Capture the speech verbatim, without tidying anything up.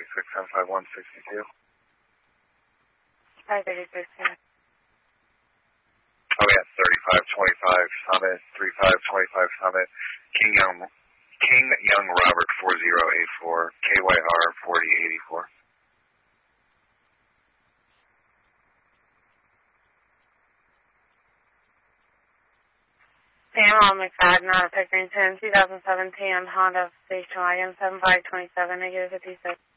thirty-six, seven five one, sixty-two. five thirty-six, yeah. Oh, yeah, thirty-five twenty-five Summit, thirty-five twenty-five Summit, King Young, King Young Robert four zero eight four, K Y R forty eighty-four. Samuel McFadden out of Pickerington, two thousand seventeen Honda station wagon, seven five two seven, negative fifty-six.